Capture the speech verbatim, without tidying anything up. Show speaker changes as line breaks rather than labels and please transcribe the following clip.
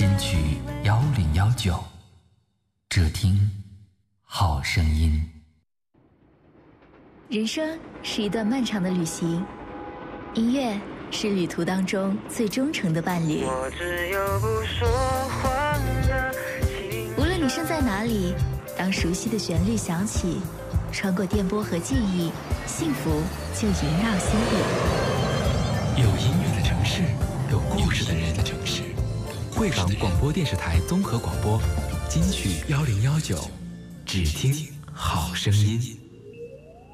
金曲幺零幺九，只听好声音。
人生是一段漫长的旅行，音乐是旅途当中最忠诚的伴侣。
我只有不说话的情。
无论你身在哪里，当熟悉的旋律响起，穿过电波和记忆，幸福就萦绕心底。
有音乐的城市，有故事的人的城市。汇港广播电视台综合广播，金曲幺零幺九，只听好声音。